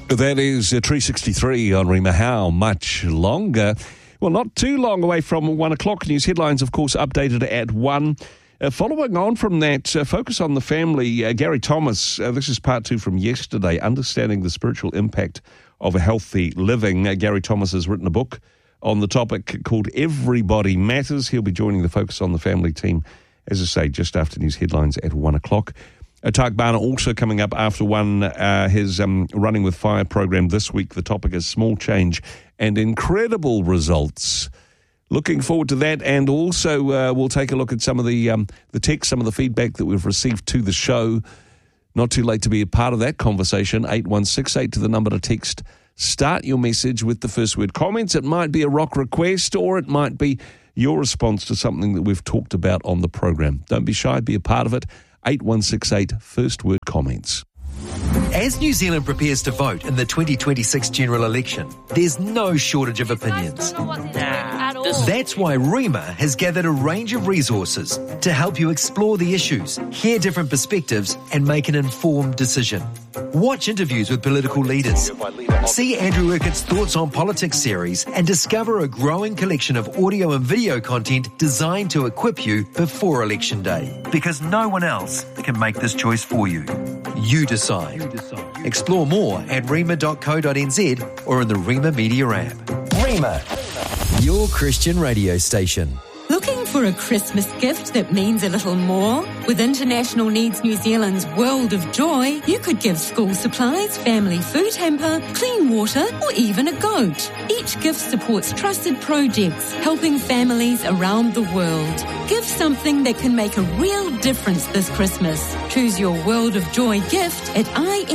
That is 363 on Rima. How much longer? Well, not too long away from 1 o'clock. News headlines, of course, updated at 1. Following on from that, focus on the family. Gary Thomas, this is part 2 from yesterday, Understanding the Spiritual Impact of a Healthy Living. Gary Thomas has written a book on the topic called Everybody Matters. He'll be joining the Focus on the Family team, as I say, just after news headlines at 1 o'clock. Tak Bana also coming up after 1, his Running with Fire program this week. The topic is small change and incredible results. Looking forward to that, and also we'll take a look at some of the text, some of the feedback that we've received to the show. Not too late to be a part of that conversation. 8168 to the number to text. Start your message with the first word. Comments, it might be a rock request, or it might be your response to something that we've talked about on the program. Don't be shy, be a part of it. 8168, first word comments. As New Zealand prepares to vote in the 2026 general election, there's no shortage of opinions. That's why REMA has gathered a range of resources to help you explore the issues, hear different perspectives, and make an informed decision. Watch interviews with political leaders. See Andrew Urquhart's Thoughts on Politics series and discover a growing collection of audio and video content designed to equip you before Election Day. Because no one else can make this choice for you. You decide. Explore more at rema.co.nz or in the Rema Media app. Rema, your Christian radio station. Looking for a Christmas gift that means a little more? With International Needs New Zealand's World of Joy, you could give school supplies, family food hamper, clean water, or even a goat. Each gift supports trusted projects, helping families around the world. Give something that can make a real difference this Christmas. Choose your World of Joy gift at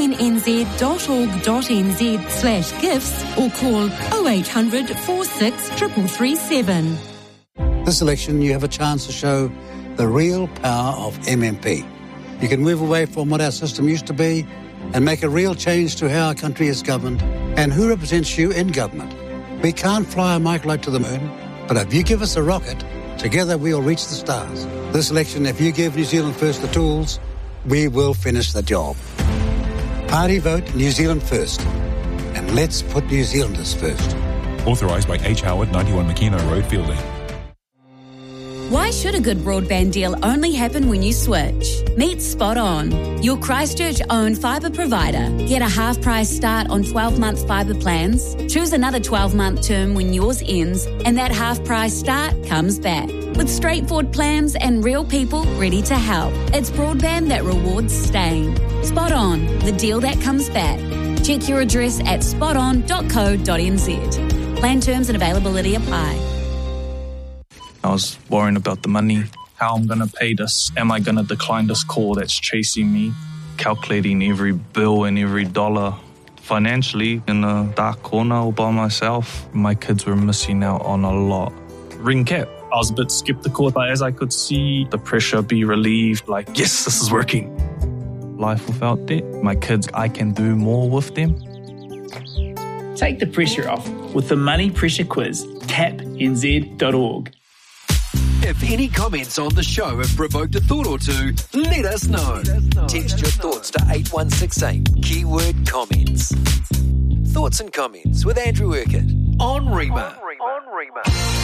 innz.org.nz/gifts or call 0800 46 33337. This election, you have a chance to show the real power of MMP. You can move away from what our system used to be and make a real change to how our country is governed and who represents you in government. We can't fly a microlight to the moon, but if you give us a rocket, together we'll reach the stars. This election, if you give New Zealand First the tools, we will finish the job. Party vote New Zealand First. And let's put New Zealanders first. Authorised by H. Howard, 91 McKenna Road, Fielding. Why should a good broadband deal only happen when you switch? Meet Spot On, your Christchurch-owned fibre provider. Get a half-price start on 12-month fibre plans. Choose another 12-month term when yours ends, and that half-price start comes back. With straightforward plans and real people ready to help. It's broadband that rewards staying. Spot On, the deal that comes back. Check your address at spoton.co.nz. Plan terms and availability apply. I was worrying about the money, how I'm going to pay this. Am I going to decline this call that's chasing me? Calculating every bill and every dollar. Financially, in a dark corner all by myself, my kids were missing out on a lot. Ring cap. I was a bit skeptical, but as I could see the pressure be relieved, like, yes, this is working. Life without debt. My kids, I can do more with them. Take the pressure off with the Money Pressure Quiz. tapnz.org. If any comments on the show have provoked a thought or two, let us know. Text your thoughts to 8168, keyword comments. Thoughts and comments with Andrew Urquhart on Rema.